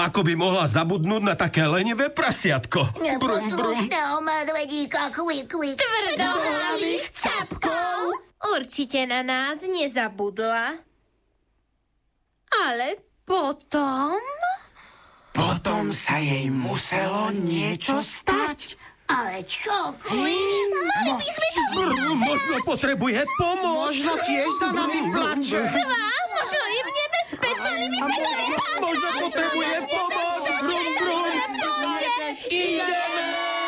Ako by mohla zabudnúť na také lenivé prasiatko? Neposlušného medvedíka, kvik. Tvrdohlavých capkov. Určite na nás nezabudla. Ale potom Potom sa jej muselo niečo stať. Ale čo, kvik? mali by sme to Možno potrebuje pomoc. Možno tiež za nami plače. možno i v nebezpečí. Možno potrebuje pomoc. Ideme.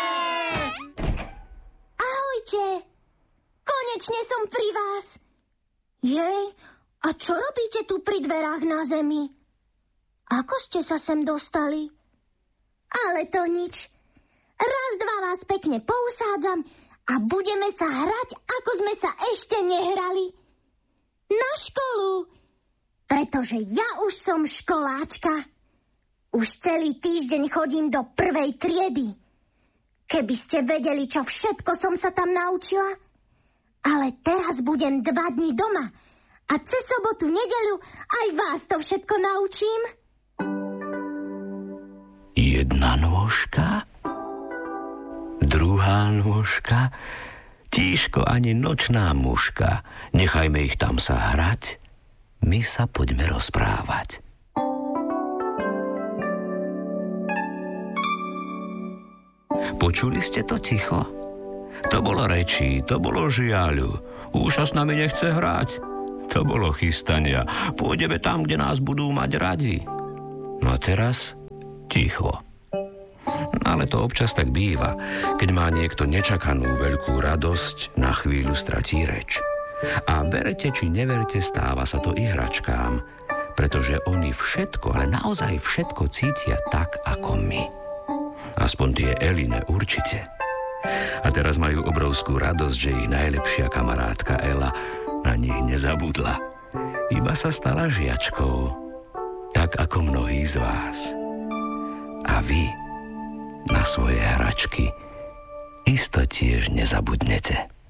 Ahojte. Konečne som pri vás. Jej, a čo robíte tu pri dverách na zemi? Ako ste sa sem dostali? Ale to nič. Raz, dva vás pekne pousádzam a budeme sa hrať, ako sme sa ešte nehrali. Na školu. Pretože ja už som školáčka. Už celý týždeň chodím do 1. triedy. Keby ste vedeli, čo všetko som sa tam naučila. Ale teraz budem 2 dni doma a cez sobotu, nedeľu aj vás to všetko naučím. Jedna nôžka, druhá nôžka, tíško ani nočná muška. Nechajme ich tam sa hrať, my sa poďme rozprávať. Počuli ste to ticho? To bolo rečí, to bolo žiaľu. Už sa s nami nechce hrať. To bolo chystania. Pôjdeme tam, kde nás budú mať radi. No a teraz ticho. Ale to občas tak býva. Keď má niekto nečakanú veľkú radosť, na chvíľu stratí reč. A verte či neverte, stáva sa to i hračkám. Pretože oni všetko, ale naozaj všetko cítia tak, ako my. Aspoň tie Eline určite. A teraz majú obrovskú radosť, že ich najlepšia kamarátka Ela na nich nezabudla. Iba sa stala žiačkou, tak ako mnohí z vás. A vy na svoje hračky isto tiež nezabudnete.